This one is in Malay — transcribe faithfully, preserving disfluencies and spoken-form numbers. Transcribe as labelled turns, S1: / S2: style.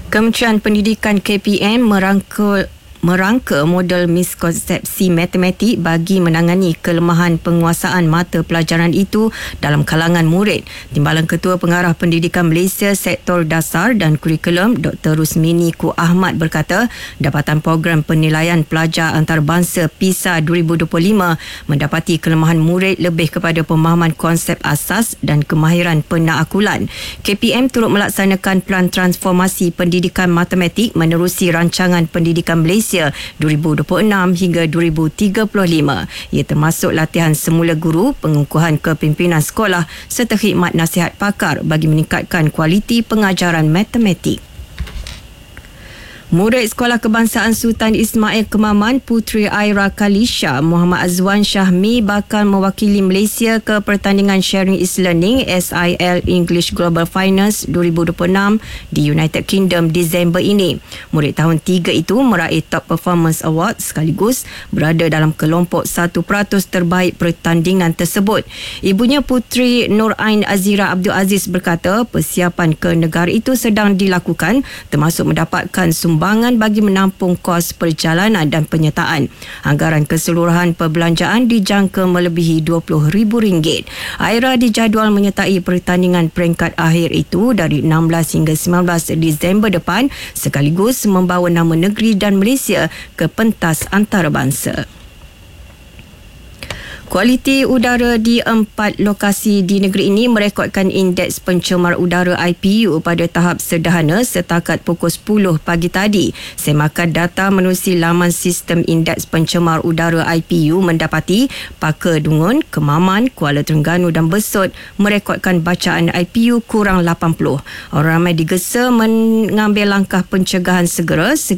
S1: Kementerian Pendidikan K P M merangkul merangka model miskonsepsi matematik bagi menangani kelemahan penguasaan mata pelajaran itu dalam kalangan murid. Timbalan Ketua Pengarah Pendidikan Malaysia Sektor Dasar dan Kurikulum Doktor Rusmini Ku Ahmad berkata, dapatan program penilaian pelajar antarabangsa PISA dua ribu dua puluh lima mendapati kelemahan murid lebih kepada pemahaman konsep asas dan kemahiran penaakulan. K P M turut melaksanakan pelan transformasi pendidikan matematik menerusi rancangan pendidikan Malaysia dua ribu dua puluh enam hingga dua ribu tiga puluh lima. Ia termasuk latihan semula guru, pengukuhan kepimpinan sekolah serta khidmat nasihat pakar bagi meningkatkan kualiti pengajaran matematik. Murid Sekolah Kebangsaan Sultan Ismail Kemaman Puteri Aira Kalisha Muhammad Azwan Syahmi bakal mewakili Malaysia ke pertandingan Sharing is Learning S I L English Global Finals dua ribu dua puluh enam di United Kingdom Disember ini. Murid tahun tiga itu meraih Top Performance Award sekaligus berada dalam kelompok satu peratus terbaik pertandingan tersebut. Ibunya Puteri Nur Ain Azira Abdul Aziz berkata persiapan ke negara itu sedang dilakukan termasuk mendapatkan sumbangan Sumbangan bagi menampung kos perjalanan dan penyertaan. Anggaran keseluruhan perbelanjaan dijangka melebihi dua puluh ribu ringgit. Aira dijadual menyertai pertandingan peringkat akhir itu dari enam belas hingga sembilan belas Disember depan sekaligus membawa nama negeri dan Malaysia ke pentas antarabangsa. Kualiti udara di empat lokasi di negeri ini merekodkan indeks pencemar udara I P U pada tahap sederhana setakat pukul sepuluh pagi tadi. Semakan data menerusi laman sistem indeks pencemar udara I P U mendapati Paka Dungun, Kemaman, Kuala Terengganu dan Besut merekodkan bacaan I P U kurang lapan puluh. Orang ramai digesa mengambil langkah pencegahan segera